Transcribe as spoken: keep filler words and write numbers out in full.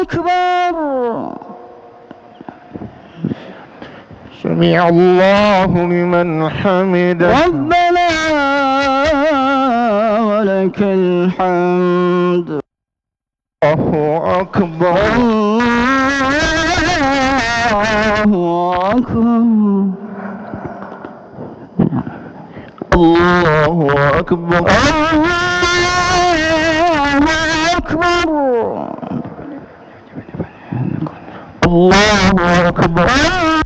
أكبر. سمع الله لمن حمده. ربنا ولك الحمد. الله أكبر. الله أكبر. الله أكبر. الله أكبر. الله أكبر.